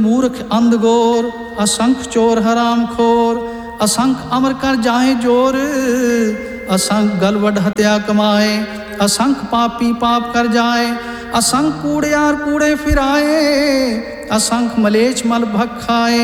मूर्ख अंधगोर, असंख चोर हराम खोर, असंख अमर कर जाए जोर, असंख गलवड हत्या कमाए, असंख पापी पाप कर जाए, असंख कूड़ियार कूड़े फिराए, असंख मलेच्छ मल भग खाए।